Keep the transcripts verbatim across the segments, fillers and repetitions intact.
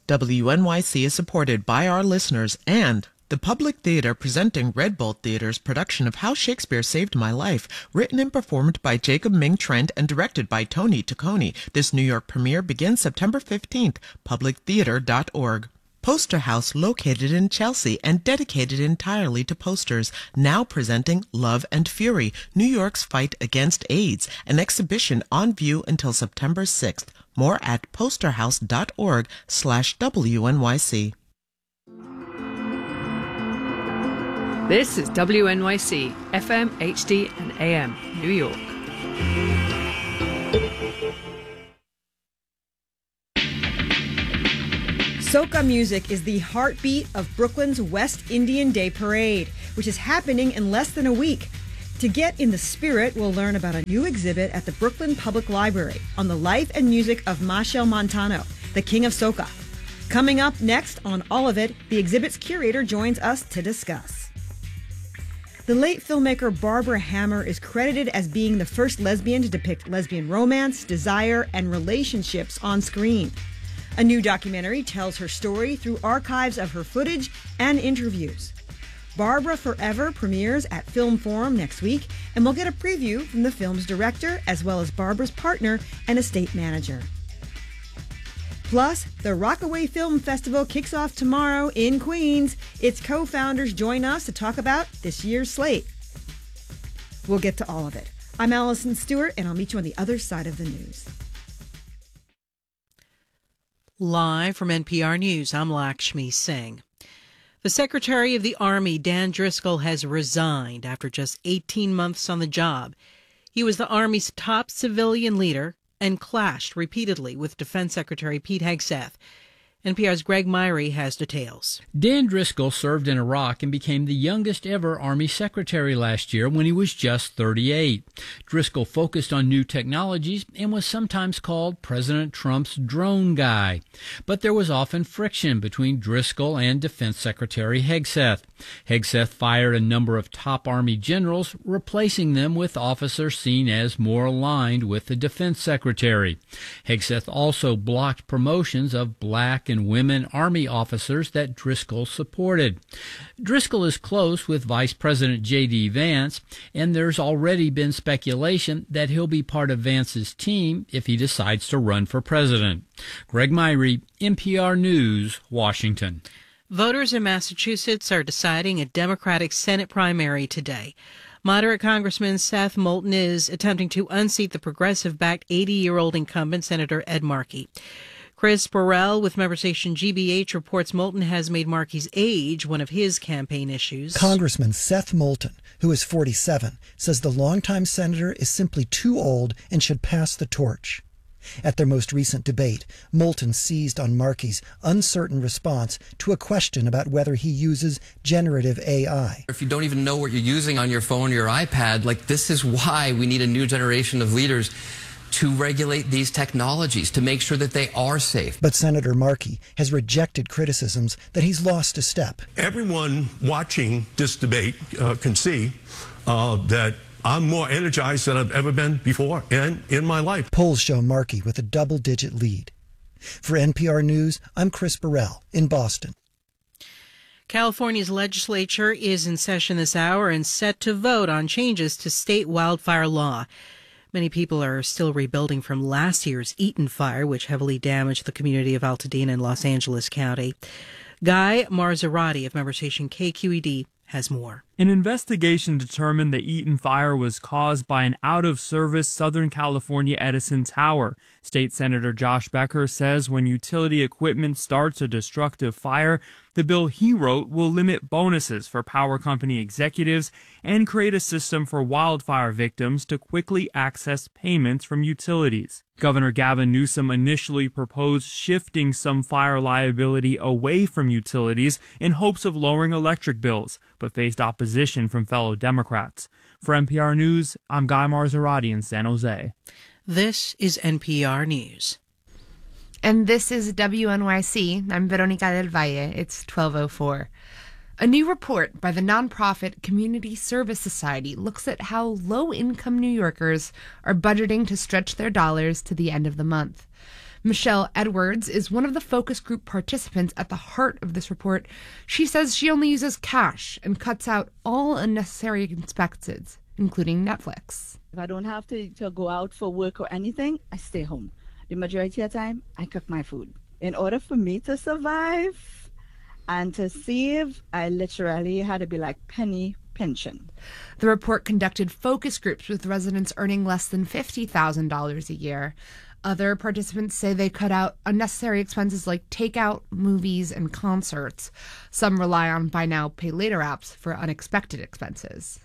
W N Y C is supported by our listeners and the Public Theater presenting Red Bolt Theater's production of How Shakespeare Saved My Life, written and performed by Jacob Ming Trent and directed by Tony Taccone. This New York premiere begins September fifteenth, public theater dot org. Poster House, located in Chelsea and dedicated entirely to posters, now presenting Love and Fury, New York's Fight Against AIDS, an exhibition on view until September sixth. More at posterhouse.org slash WNYC. This is W N Y C, F M, H D, and A M, New York. Soca music is the heartbeat of Brooklyn's West Indian Day Parade, which is happening in less than a week. To get in the spirit, we'll learn about a new exhibit at the Brooklyn Public Library on the life and music of Machel Montano, the king of soca. Coming up next on All of It, the exhibit's curator joins us to discuss. The late filmmaker Barbara Hammer is credited as being the first lesbian to depict lesbian romance, desire, and relationships on screen. A new documentary tells her story through archives of her footage and interviews. Barbara Forever premieres at Film Forum next week, and we'll get a preview from the film's director as well as Barbara's partner and estate manager. Plus, the Rockaway Film Festival kicks off tomorrow in Queens. Its co-founders join us to talk about this year's slate. We'll get to all of it. I'm Allison Stewart, and I'll meet you on the other side of the news. Live from N P R News, I'm Lakshmi Singh. The Secretary of the Army, Dan Driscoll, has resigned after just eighteen months on the job. He was the Army's top civilian leader and clashed repeatedly with Defense Secretary Pete Hegseth. N P R's Greg Myrie has details. Dan Driscoll served in Iraq and became the youngest ever Army Secretary last year when he was just thirty-eight. Driscoll focused on new technologies and was sometimes called President Trump's drone guy. But there was often friction between Driscoll and Defense Secretary Hegseth. Hegseth fired a number of top Army generals, replacing them with officers seen as more aligned with the Defense Secretary. Hegseth also blocked promotions of black and women Army officers that Driscoll supported. Driscoll is close with Vice President J D Vance, and there's already been speculation that he'll be part of Vance's team if he decides to run for president. Greg Myrie, N P R News, Washington. Voters in Massachusetts are deciding a Democratic Senate primary today. Moderate Congressman Seth Moulton is attempting to unseat the progressive-backed eighty-year-old incumbent Senator Ed Markey. Chris Burrell with member station G B H reports Moulton has made Markey's age one of his campaign issues. Congressman Seth Moulton, who is forty-seven, says the longtime senator is simply too old and should pass the torch. At their most recent debate, Moulton seized on Markey's uncertain response to a question about whether he uses generative A I. If you don't even know what you're using on your phone or your iPad, like this is why we need a new generation of leaders to regulate these technologies, to make sure that they are safe. But Senator Markey has rejected criticisms that he's lost a step. Everyone watching this debate uh, can see uh, that I'm more energized than I've ever been before and in my life. Polls show Markey with a double-digit lead. For N P R News, I'm Chris Burrell in Boston. California's legislature is in session this hour and set to vote on changes to state wildfire law. Many people are still rebuilding from last year's Eaton fire, which heavily damaged the community of Altadena in Los Angeles County. Guy Marzorati of member station K Q E D has more. An investigation determined the Eaton fire was caused by an out-of-service Southern California Edison tower. State Senator Josh Becker says when utility equipment starts a destructive fire, the bill he wrote will limit bonuses for power company executives and create a system for wildfire victims to quickly access payments from utilities. Governor Gavin Newsom initially proposed shifting some fire liability away from utilities in hopes of lowering electric bills, but faced opposition from fellow Democrats. For N P R News, I'm Guy Marzorati in San Jose. This is N P R News. And this is W N Y C. I'm Veronica del Valle. It's twelve oh four. A new report by the nonprofit Community Service Society looks at how low-income New Yorkers are budgeting to stretch their dollars to the end of the month. Michelle Edwards is one of the focus group participants at the heart of this report. She says she only uses cash and cuts out all unnecessary expenses, including Netflix. If I don't have to, to go out for work or anything, I stay home. The majority of the time, I cook my food. In order for me to survive and to save, I literally had to be like penny pension. The report conducted focus groups with residents earning less than fifty thousand dollars a year. Other participants say they cut out unnecessary expenses like takeout, movies, and concerts. Some rely on buy now, pay later apps for unexpected expenses.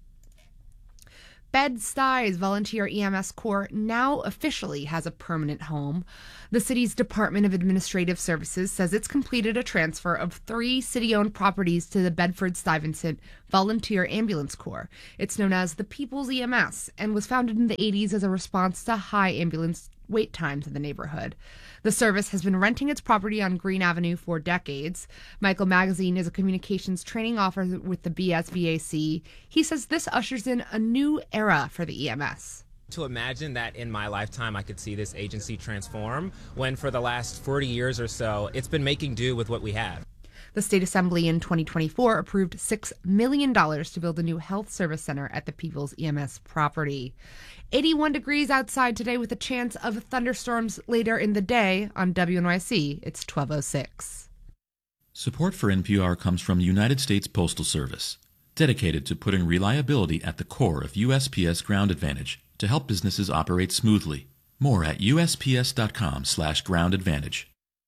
Bed-Stuy's Volunteer E M S Corps now officially has a permanent home. The city's Department of Administrative Services says it's completed a transfer of three city-owned properties to the Bedford-Stuyvesant Volunteer Ambulance Corps. It's known as the People's E M S and was founded in the eighties as a response to high ambulance wait times in the neighborhood. The service has been renting its property on Green Avenue for decades. Michael Magazine is a communications training officer with the B S V A C. He says this ushers in a new era for the E M S. To imagine that in my lifetime I could see this agency transform when for the last forty years or so it's been making do with what we have. The State Assembly in twenty twenty-four approved six million dollars to build a new health service center at the People's E M S property. eighty-one degrees outside today with a chance of thunderstorms later in the day. On W N Y C, it's twelve oh six. Support for N P R comes from United States Postal Service, dedicated to putting reliability at the core of U S P S Ground Advantage to help businesses operate smoothly. More at U S P S dot com slash ground advantage.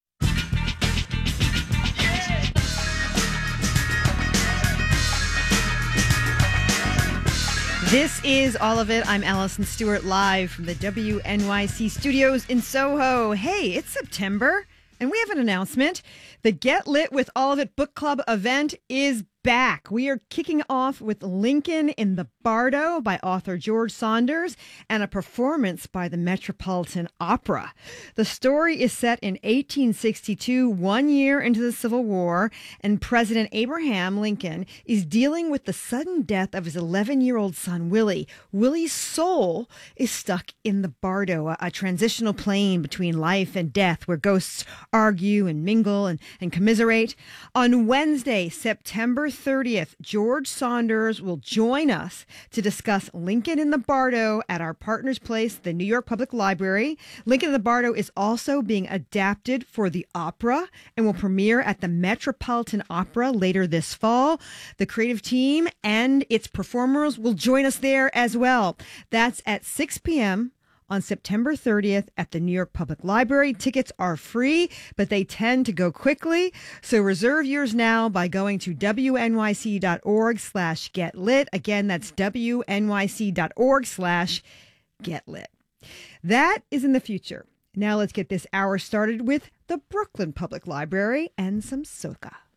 This is All of It. I'm Allison Stewart, live from the W N Y C studios in Soho. Hey, it's September, and we have an announcement. The Get Lit with All of It book club event is back. We are kicking off with Lincoln in the Bardo by author George Saunders and a performance by the Metropolitan Opera. The story is set in eighteen sixty-two, one year into the Civil War, and President Abraham Lincoln is dealing with the sudden death of his eleven-year-old son, Willie. Willie's soul is stuck in the Bardo, a, a transitional plane between life and death where ghosts argue and mingle and, and commiserate. On Wednesday, September thirtieth, George Saunders will join us to discuss Lincoln in the Bardo at our partner's place, the New York Public Library. Lincoln in the Bardo is also being adapted for the opera and will premiere at the Metropolitan Opera later this fall. The creative team and its performers will join us there as well. That's at six p.m. on September thirtieth at the New York Public Library. Tickets are free, but they tend to go quickly. So reserve yours now by going to W N Y C dot org slash get lit. Again, that's W N Y C dot org slash get lit. That is in the future. Now let's get this hour started with the Brooklyn Public Library and some soca.